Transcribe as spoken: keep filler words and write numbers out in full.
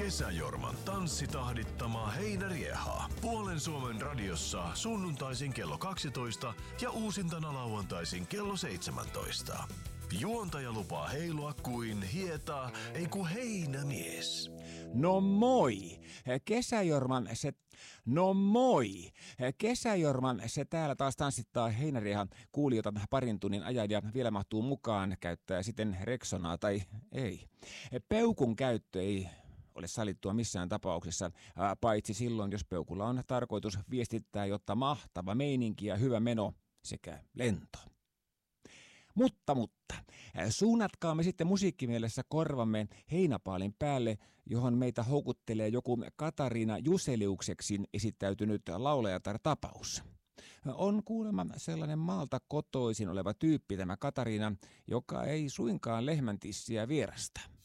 Kesäjorman tanssitahdittama heinärieha. Puolen Suomen radiossa sunnuntaisin kello kaksitoista ja uusintana lauantaisin kello seitsemäntoista. Juontaja lupaa heilua kuin hieta, ei ku heinämies. No moi! Kesäjorman se... No moi! Kesäjorman se täällä taas tanssittaa heinäriehan kuulijoita parin tunnin ajan ja vielä mahtuu mukaan, käyttää sitten Rexonaa tai ei. Peukun käyttö ei ole sallittua missään tapauksessa, paitsi silloin, jos peukulla on tarkoitus viestittää, jotta mahtava meininki ja hyvä meno sekä lento. Mutta, mutta, suunnatkaamme sitten musiikkimielessä korvamme heinäpaalin päälle, johon meitä houkuttelee joku Katariina Juseliukseksi esittäytynyt laulajatar-tapaus. On kuulemma sellainen maalta kotoisin oleva tyyppi tämä Katariina, joka ei suinkaan lehmäntissiä vierasta.